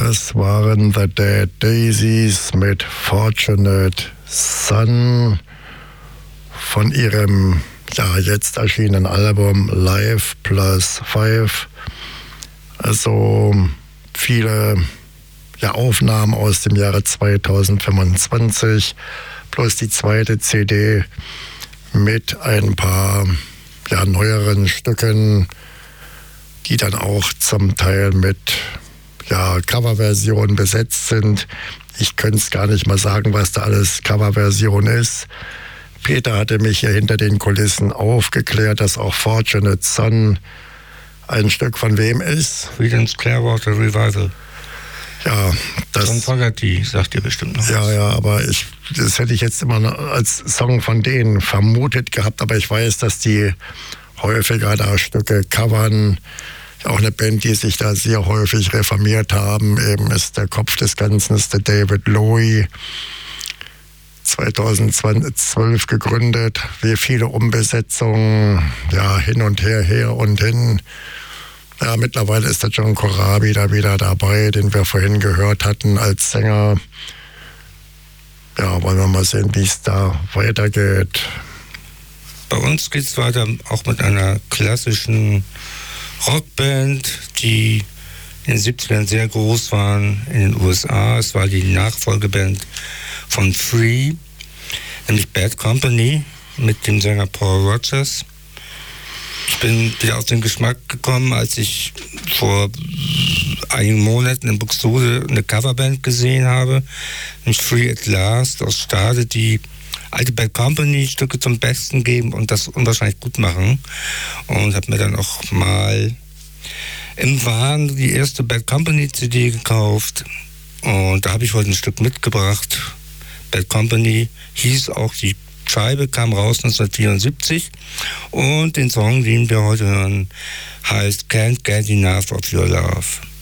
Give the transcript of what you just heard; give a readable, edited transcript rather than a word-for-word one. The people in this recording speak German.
Das waren The Dead Daisies mit Fortunate Son von ihrem jetzt erschienenen Album Live Plus 5. Also viele Aufnahmen aus dem Jahre 2025 plus die zweite CD mit ein paar neueren Stücken, die dann auch zum Teil mit Coverversionen besetzt sind. Ich könnte es gar nicht mal sagen, was da alles Coverversion ist. Peter hatte mich hier hinter den Kulissen aufgeklärt, dass auch Fortunate Son ein Stück von wem ist. Creedence Clearwater Revival. Ja, das... John Fogerty sagt ihr bestimmt noch was. Ja, aber das hätte ich jetzt immer noch als Song von denen vermutet gehabt, aber ich weiß, dass die häufiger da Stücke covern. Auch eine Band, die sich da sehr häufig reformiert haben, eben ist der Kopf des Ganzen, ist der David Lowy, 2012 gegründet, wie viele Umbesetzungen, hin und her und hin. Ja, mittlerweile ist der John Corabi da wieder dabei, den wir vorhin gehört hatten als Sänger. Ja, wollen wir mal sehen, wie es da weitergeht. Bei uns geht es weiter auch mit einer klassischen Rockband, die in den 70ern sehr groß waren in den USA. Es war die Nachfolgeband von Free, nämlich Bad Company mit dem Sänger Paul Rogers. Ich bin wieder auf den Geschmack gekommen, als ich vor einigen Monaten in Buxtehude eine Coverband gesehen habe, nämlich Free at Last aus Stade, die alte Bad Company Stücke zum Besten geben und das unwahrscheinlich gut machen. Und habe mir dann auch mal im Wahn die erste Bad Company CD gekauft. Und da habe ich heute ein Stück mitgebracht. Bad Company hieß auch, die Scheibe kam raus 1974. Und den Song, den wir heute hören, heißt Can't Get Enough of Your Love.